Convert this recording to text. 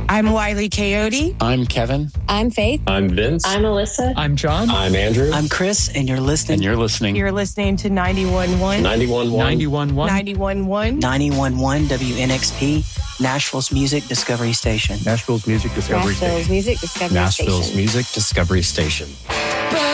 I'm Wiley Coyote. I'm Kevin. I'm Faith. I'm Vince. I'm Alyssa. I'm John. I'm Andrew. I'm Chris, and you're listening. You're listening to 91.1. 91.1. 91.1. 91.1 WNXP, Nashville's Music Discovery Station. Nashville's Music Discovery Station. Nashville's Music Discovery Nashville's Station. Music Discovery Station.